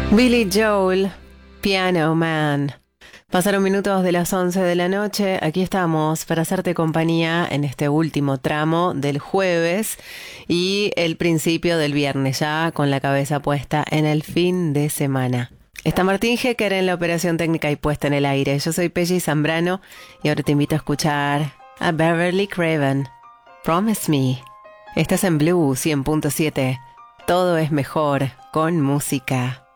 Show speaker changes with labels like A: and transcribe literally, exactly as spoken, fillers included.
A: Billy Joel, Piano Man. Pasaron minutos de las once de la noche, aquí estamos para hacerte compañía en este último tramo del jueves y el principio del viernes, ya con la cabeza puesta en el fin de semana. Está Martín Hecker en la operación técnica y puesta en el aire. Yo soy Pelli Zambrano y ahora te invito a escuchar a Beverly Craven, Promise Me. Estás en Blue cien punto siete. Todo es mejor con música.